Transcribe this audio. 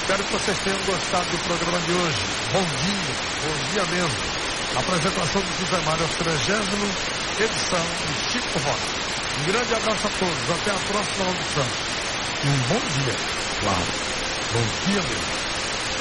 Espero que vocês tenham gostado do programa de hoje. Bom dia mesmo. Apresentação do José Mário, 30ª edição do Chico Rocha. Um grande abraço a todos. Até a próxima audição. E um bom dia, claro. Bom dia mesmo.